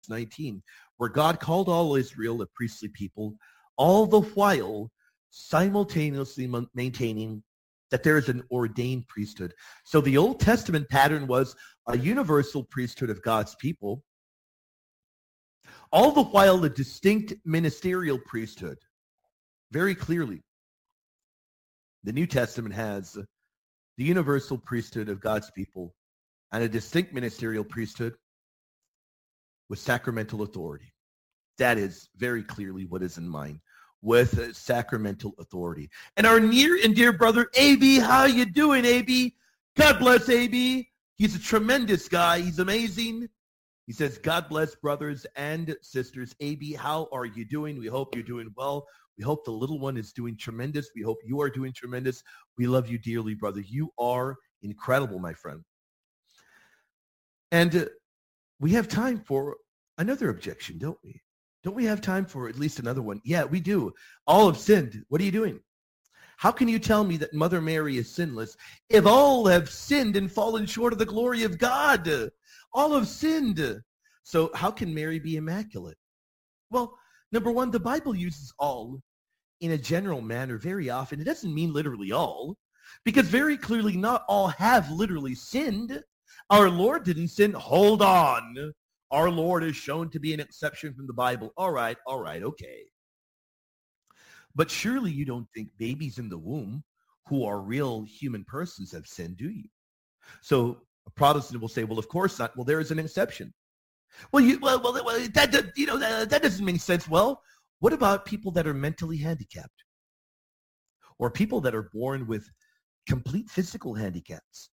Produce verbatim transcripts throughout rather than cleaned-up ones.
nineteen, where God called all Israel a priestly people, all the while simultaneously maintaining that there is an ordained priesthood. So the Old Testament pattern was a universal priesthood of God's people, all the while a distinct ministerial priesthood. Very clearly, the New Testament has the universal priesthood of God's people and a distinct ministerial priesthood with sacramental authority. That is very clearly what is in mind, with uh, sacramental authority. And our near and dear brother, A B, how you doing, A B? God bless A B. He's a tremendous guy. He's amazing. He says, God bless brothers and sisters. A B, how are you doing? We hope you're doing well. We hope the little one is doing tremendous. We hope you are doing tremendous. We love you dearly, brother. You are incredible, my friend. And uh, we have time for another objection, don't we? Don't we have time for at least another one? Yeah, we do. All have sinned. What are you doing? How can you tell me that Mother Mary is sinless if all have sinned and fallen short of the glory of God? All have sinned. So how can Mary be immaculate? Well, number one, the Bible uses all in a general manner very often. It doesn't mean literally all, because very clearly not all have literally sinned. Our Lord didn't sin. Hold on. Our Lord is shown to be an exception from the Bible. All right, all right, okay. But surely you don't think babies in the womb who are real human persons have sinned, do you? So a Protestant will say, well, of course not. Well, there is an exception. Well, you, well, well, well that, that, you know, that, that doesn't make sense. Well, what about people that are mentally handicapped? Or people that are born with complete physical handicaps?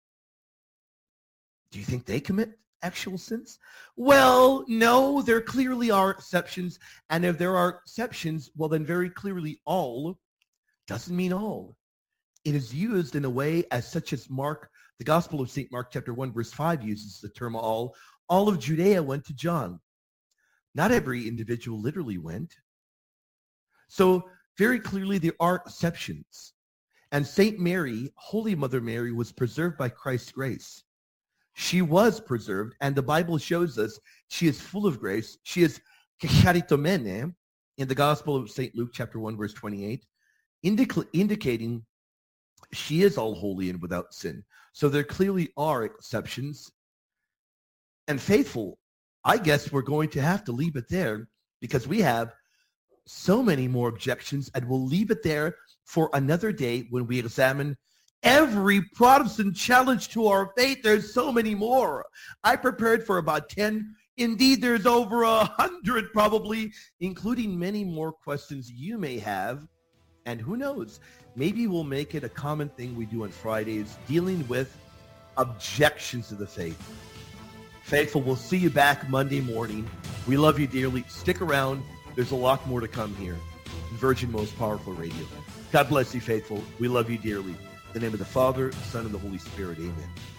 Do you think they commit actual sins? Well, no, there clearly are exceptions. And if there are exceptions, well, then very clearly all doesn't mean all. It is used in a way as such as Mark, the Gospel of Saint Mark chapter one, verse five uses the term all. All of Judea went to John. Not every individual literally went. So very clearly there are exceptions. And Saint Mary, Holy Mother Mary, was preserved by Christ's grace. She was preserved, and the Bible shows us she is full of grace. She is charitomene in the Gospel of Saint Luke, chapter one, verse twenty-eight, indic- indicating she is all holy and without sin. So there clearly are exceptions. And faithful, I guess we're going to have to leave it there because we have so many more objections, and we'll leave it there for another day when we examine every Protestant challenge to our faith. There's so many more. I prepared for about ten. Indeed, there's over a hundred probably, including many more questions you may have. And who knows, maybe we'll make it a common thing we do on Fridays, dealing with objections to the faith. Faithful, we'll see you back Monday morning. We love you dearly. Stick around. There's a lot more to come here. Virgin Most Powerful Radio. God bless you, faithful. We love you dearly. In the name of the Father, the Son, and the Holy Spirit. Amen.